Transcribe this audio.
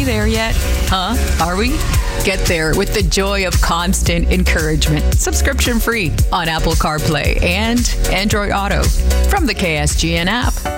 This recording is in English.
there yet? Huh? Are we? Get there with the joy of constant encouragement. Subscription free on Apple CarPlay and Android Auto from the KSGN app.